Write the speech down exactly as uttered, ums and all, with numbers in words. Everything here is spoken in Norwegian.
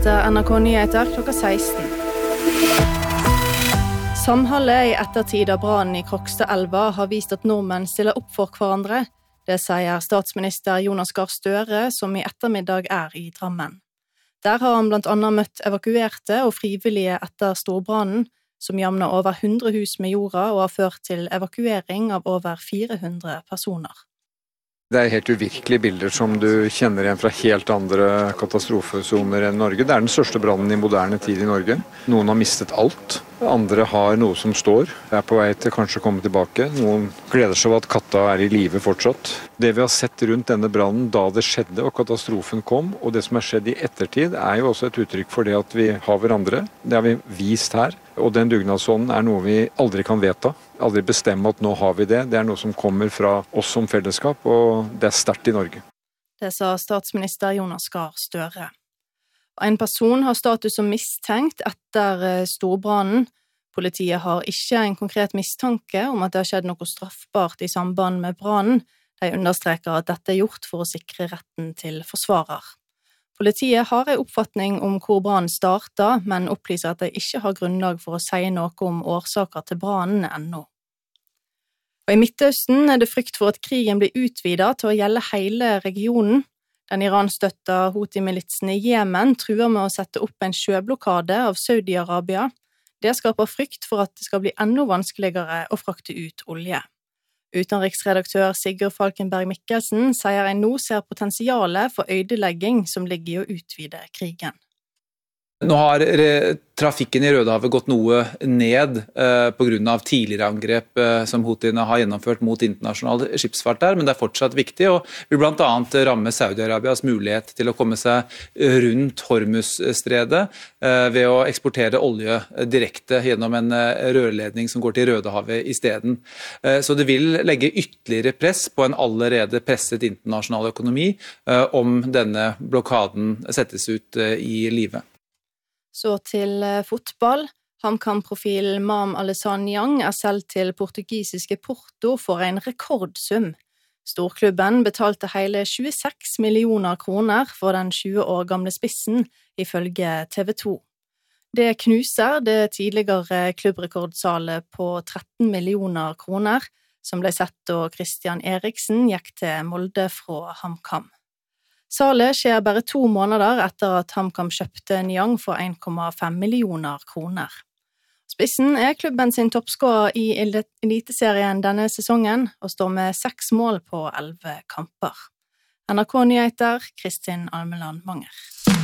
etter N R K Nyheter klokka seksten. Samholdet i ettertid av brannen i Krokstadelva har vist at nordmenn stiller opp for hverandre. Det sier statsminister Jonas Gahr Støre, som i ettermiddag er i Drammen. Der har han blant annet møtt evakuerte og frivillige etter storbrannen, som jamner over hundre hus med jorda og har ført til evakuering av over fire hundre personer. Det er helt uvirkelige bilder som du kjenner igjen fra helt andre katastrofesoner enn Norge. Det er den største brannen i moderne tid i Norge. Noen har mistet alt. Andre har noe som står. Det er på vei til kanskje å komme tilbake. Noen gleder seg over at katta er i live fortsatt. Det vi har sett rundt denne brannen da det skjedde og katastrofen kom, og det som er skjedd i ettertid, er jo også et uttrykk for det at vi har hverandre. Det har vi vist her. Og den dugnadsånden er noe vi aldri kan vedta. Aldri bestemme at nå har vi det. Det er noe som kommer fra oss som fellesskap, og det er sterkt i Norge. Det sa statsminister Jonas Gahr Støre. En person har status som mistenkt etter storbrannen. Politiet har ikke en konkret mistanke om at det har skjedd noe straffbart i samband med brannen. De understreker at dette er gjort for å sikre retten til forsvarer. Politiet har en oppfatning om hvor brannen startet, men opplyser at de ikke har grunnlag for å si noe om årsaker til brannen ennå. Og I Midtøsten er det frykt for at krigen blir utvidet til å gjelde hele regionen. Den Iran-støtta Houthi-militsen i Jemen truer med å sette opp en sjøblokade av Saudi-Arabia. Det skaper frykt for at det skal bli enda vanskeligere å frakte ut olje. Utenriksredaktør Sigurd Falkenberg Mikkelsen sier en nå ser potensialet for øydelegging som ligger i å utvide krigen. Nå har trafikken i Rødehavet gått noe ned eh, på grunn av tidligere angrep eh, som Houthiene har gjennomført mot internasjonal skipsfart der, men det er fortsatt viktig og vil blant annet ramme Saudi-Arabias mulighet til å komme seg rundt Hormuzstredet eh, ved å eksportere olje direkte gjennom en eh, rørledning som går til Rødehavet i stedet. Eh, så det vil legge ytterligere press på en allerede presset internasjonal økonomi eh, om denne blokaden settes ut eh, i live. Så til fotball. HamKam-profil Mam Alesanyang er solgt til portugisiske Porto for en rekordsum. Storklubben betalte hele tjueseks millioner kroner for den tjue år gamle spissen, ifølge T V to. Det knuser det tidligere klubbrekordsalet på tretten millioner kroner, som ble sett da Christian Eriksen gikk til Molde fra HamKam. Salet skjer bare to måneder etter at HamKam kjøpte Nyang for en komma fem millioner kroner. Spissen er klubben sin toppskårer i eliteserien denne sesongen, og står med seks mål på elleve kamper. N R K Nyheter, Kristin Almeland Manger.